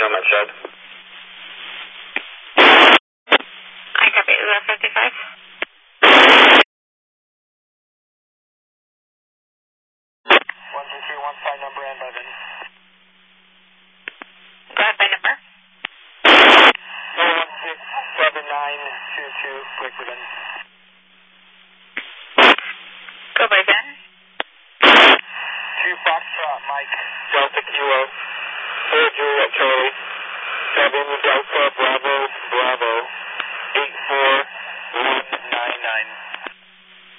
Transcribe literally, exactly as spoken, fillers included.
Nomad Shed. I copy, is that fifty-five? one two three one five number and eleven. Go ahead by number. zero one six seven nine two two, Quakerton. Go by Ben. two Foxtrot Mike, Delta Kilo, four Juliet Charlie, seven Delta Bravo Bravo, eight four one nine nine.